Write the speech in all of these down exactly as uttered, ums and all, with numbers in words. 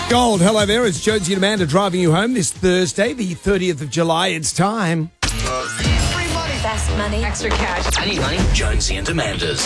Gold, hello there. It's Jonesy and Amanda driving you home this Thursday, the thirtieth of July. It's time. Fast money. Extra cash. I need money. Jonesy and Amanda's.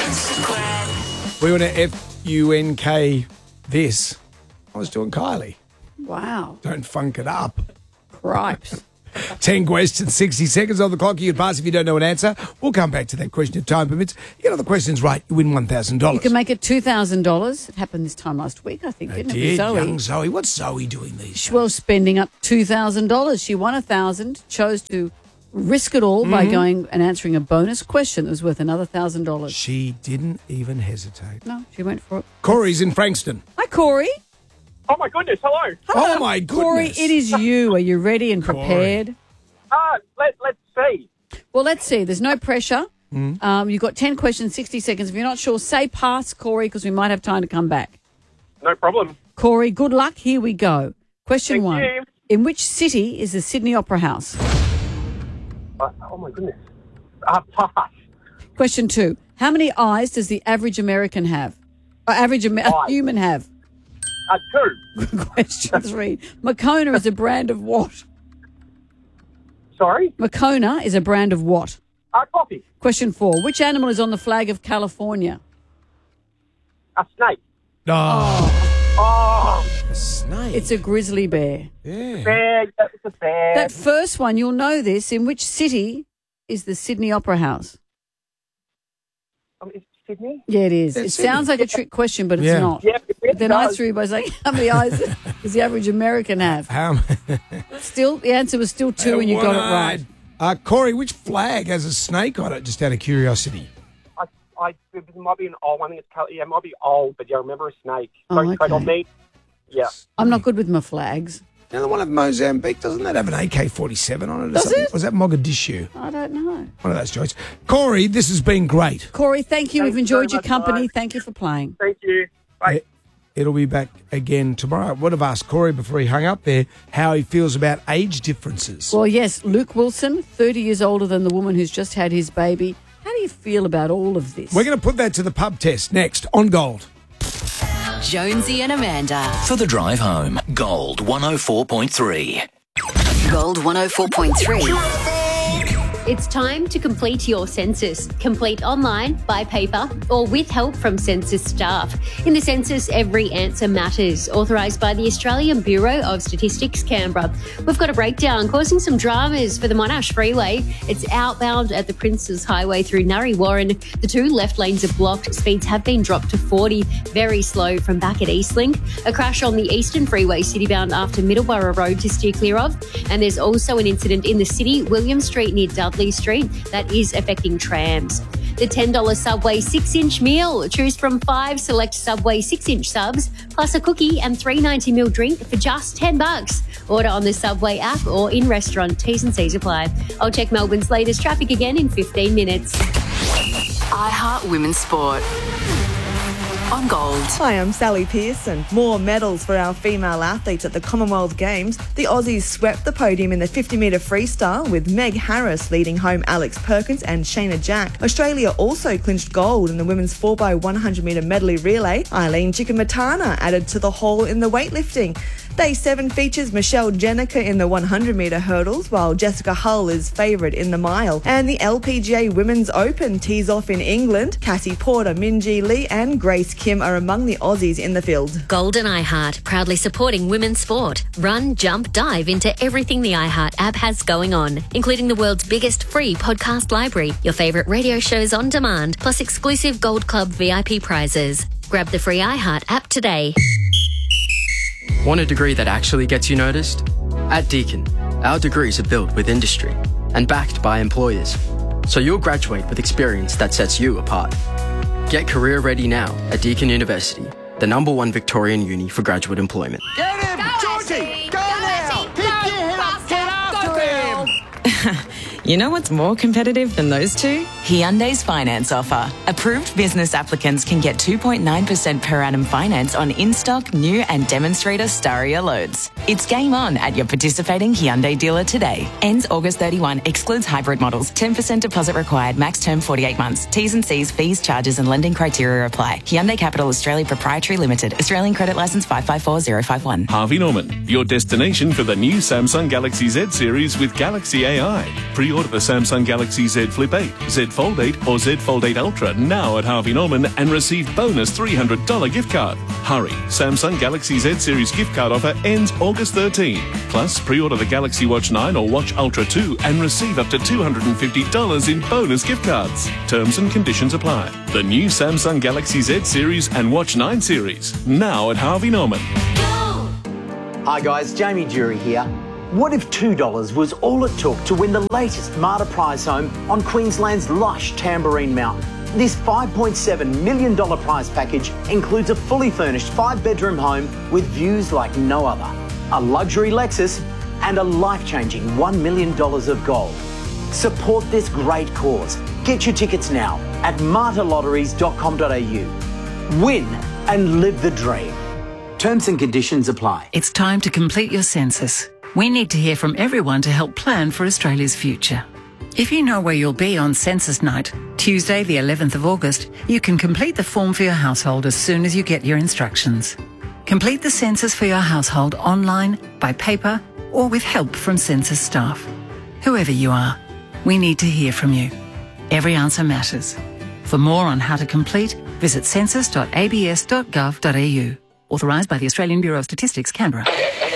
We want to F U N K this. I was doing Kylie. Wow. Don't funk it up. Cripes. ten questions, sixty seconds on the clock. You can pass if you don't know an answer. We'll come back to that question if time permits. You get all the questions right, you win one thousand dollars. You can make it two thousand dollars. It happened this time last week, I think, I didn't it? did, With Zoe. young Zoe. What's Zoe doing these days? Well, spending up two thousand dollars. She won one thousand dollars, chose to risk it all mm-hmm. by going and answering a bonus question that was worth another one thousand dollars. She didn't even hesitate. No, she went for it. Corey's in Frankston. Hi, Corey. Oh, my goodness. Hello. Hello. Oh, my goodness. Corey, it is you. Are you ready and prepared? Uh, let, let's see. Well, let's see. There's no pressure. Mm. Um, you've got ten questions, sixty seconds. If you're not sure, say pass, Corey, because we might have time to come back. No problem. Corey, good luck. Here we go. Question Thank one. you. In which city is the Sydney Opera House? Uh, oh, my goodness. Uh, pass. Question two. How many eyes does the average American have? Or average Amer- Eyes. human have? Uh, two. Question three. Moccona is a brand of what? Sorry? Moccona is a brand of what? Uh, coffee. Question four. Which animal is on the flag of California? A snake. Oh, Oh, a snake. It's a grizzly bear. yeah. bear. It's a bear. That first one, you'll know this. In which city is the Sydney Opera House? Um, it's Sydney? Yeah, it is. It's it Sydney. sounds like a trick question, but it's Yeah. not. Yeah, it But then I does. threw by saying, how many eyes does the average American have? Um, Still, the answer was still two, and you got it right. Uh, Corey, which flag has a snake on it, just out of curiosity? I, I, it might be an old one. I think it's, Cal- yeah, it might be old, but yeah, I remember a snake. Oh, Don't tread on okay. me. Yeah. I'm not good with my flags. Now, the one of Mozambique, doesn't that have an A K forty-seven on it? Or Does something? it? Was that Mogadishu? I don't know. One of those joints. Corey, this has been great. Corey, thank you. Thank We've you enjoyed very your much, company. guys. Thank you for playing. Thank you. Bye. It, it'll be back again tomorrow. I would have asked Corey before he hung up there how he feels about age differences. Well, yes, Luke Wilson, thirty years older than the woman who's just had his baby. How do you feel about all of this? We're going to put that to the pub test next on Gold. Jonesy and Amanda. For the drive home. Gold one oh four point three. Gold one oh four point three. It's time to complete your census. Complete online, by paper, or with help from census staff. In the census, every answer matters. Authorised by the Australian Bureau of Statistics, Canberra. We've got a breakdown causing some dramas for the Monash Freeway. It's outbound at the Princes Highway through Narre Warren. The two left lanes are blocked. Speeds have been dropped to forty. Very slow from back at Eastlink. A crash on the Eastern Freeway citybound after Middleborough Road to steer clear of. And there's also an incident in the city, William Street near Dudley Street, that is affecting trams. The ten dollars Subway six inch meal. Choose from five select Subway six inch subs, plus a cookie and three ninety ml drink for just ten bucks. Order on the Subway app or in restaurant. T's and C's apply. I'll check Melbourne's latest traffic again in fifteen minutes. iHeart Women's Sport. On Gold. Hi, I'm Sally Pearson. More medals for our female athletes at the Commonwealth Games. The Aussies swept the podium in the fifty metre freestyle with Meg Harris leading home Alex Perkins and Shayna Jack. Australia also clinched gold in the women's four by one hundred metre medley relay. Eileen Chikamatana added to the haul in the weightlifting. Day seven features Michelle Jenica in the one hundred metre hurdles, while Jessica Hull is favourite in the mile. And the L P G A Women's Open tees off in England. Cassie Porter, Minjee Lee and Grace Kim are among the Aussies in the field. Gold and iHeart, proudly supporting women's sport. Run, jump, dive into everything the iHeart app has going on, including the world's biggest free podcast library, your favourite radio shows on demand, plus exclusive Gold Club V I P prizes. Grab the free iHeart app today. Want a degree that actually gets you noticed? At Deakin, our degrees are built with industry and backed by employers, so you'll graduate with experience that sets you apart. Get career ready now at Deakin University, the number one Victorian uni for graduate employment. Get him! Go Georgie! Go, go now! Pick your head up! Get after him! You know what's more competitive than those two? Hyundai's finance offer. Approved business applicants can get two point nine percent per annum finance on in-stock, new and demonstrator Staria loads. It's game on at your participating Hyundai dealer today. Ends August thirty-first. Excludes hybrid models. ten percent deposit required. Max term forty-eight months. T's and C's, fees, charges and lending criteria apply. Hyundai Capital Australia Proprietary Limited. Australian credit licence five five four zero five one. Harvey Norman, your destination for the new Samsung Galaxy Z series with Galaxy A I. Pre-order the Samsung Galaxy Z Flip eight, Z Fold eight or Z Fold eight Ultra now at Harvey Norman and receive bonus three hundred dollars gift card. Hurry, Samsung Galaxy Z series gift card offer ends August thirteenth. Plus, pre-order the Galaxy Watch nine or Watch Ultra two and receive up to two hundred fifty dollars in bonus gift cards. Terms and conditions apply. The new Samsung Galaxy Z series and Watch nine series now at Harvey Norman. Hi guys, Jamie Jury here. What if two dollars was all it took to win the latest Marta prize home on Queensland's lush Tamborine Mountain? This five point seven million dollars prize package includes a fully furnished five-bedroom home with views like no other, a luxury Lexus and a life-changing one million dollars of gold. Support this great cause. Get your tickets now at marta lotteries dot com dot a u. Win and live the dream. Terms and conditions apply. It's time to complete your census. We need to hear from everyone to help plan for Australia's future. If you know where you'll be on census night, Tuesday the eleventh of August, you can complete the form for your household as soon as you get your instructions. Complete the census for your household online, by paper, or with help from census staff. Whoever you are, we need to hear from you. Every answer matters. For more on how to complete, visit census dot a b s dot gov dot a u. Authorised by the Australian Bureau of Statistics, Canberra.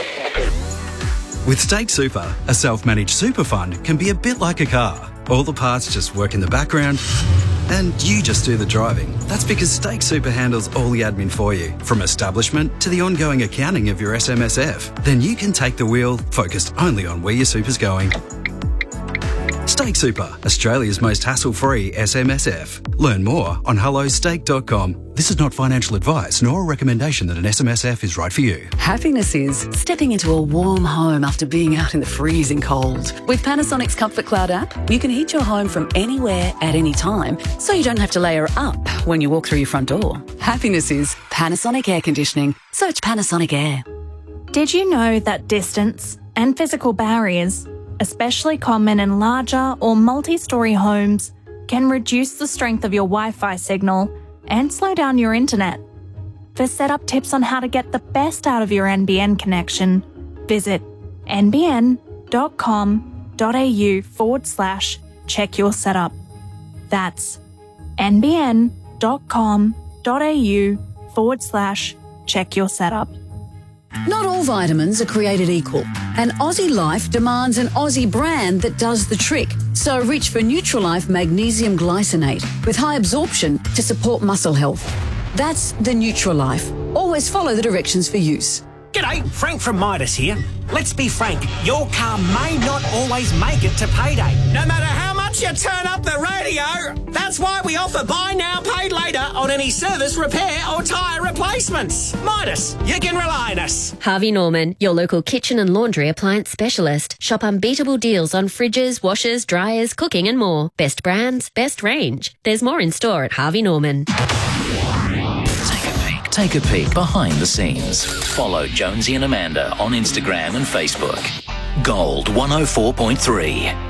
With Stake Super, a self-managed super fund can be a bit like a car. All the parts just work in the background and you just do the driving. That's because Stake Super handles all the admin for you, from establishment to the ongoing accounting of your S M S F. Then you can take the wheel, focused only on where your super's going. Stake Super, Australia's most hassle-free S M S F. Learn more on hello stake dot com. This is not financial advice nor a recommendation that an S M S F is right for you. Happiness is stepping into a warm home after being out in the freezing cold. With Panasonic's Comfort Cloud app, you can heat your home from anywhere at any time, so you don't have to layer up when you walk through your front door. Happiness is Panasonic Air Conditioning. Search Panasonic Air. Did you know that distance and physical barriers, especially common in larger or multi-storey homes, can reduce the strength of your Wi-Fi signal and slow down your internet? For setup tips on how to get the best out of your N B N connection, visit n b n dot com dot a u forward slash check your setup. That's n b n dot com dot a u forward slash check your setup. Not all vitamins are created equal, and Aussie Life demands an Aussie brand that does the trick. So reach for Nutrilife Magnesium Glycinate with high absorption to support muscle health. That's the Nutrilife. Always follow the directions for use. G'day, Frank from Midas here. Let's be frank, your car may not always make it to payday. No matter how much you turn up the radio, that's why we offer buy now, pay later on any service, repair or tyre replacements. Midas, you can rely on us. Harvey Norman, your local kitchen and laundry appliance specialist. Shop unbeatable deals on fridges, washers, dryers, cooking and more. Best brands, best range. There's more in store at Harvey Norman. Take a peek behind the scenes. Follow Jonesy and Amanda on Instagram and Facebook. Gold one oh four point three.